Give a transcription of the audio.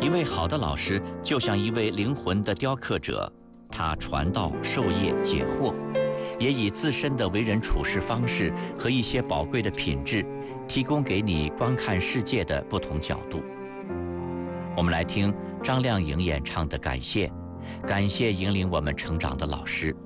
一位好的老师就像一位灵魂的雕刻者，他传道授业解惑，也以自身的为人处事方式和一些宝贵的品质，提供给你观看世界的不同角度。我们来听张靓颖演唱的《感谢》，感谢引领我们成长的老师。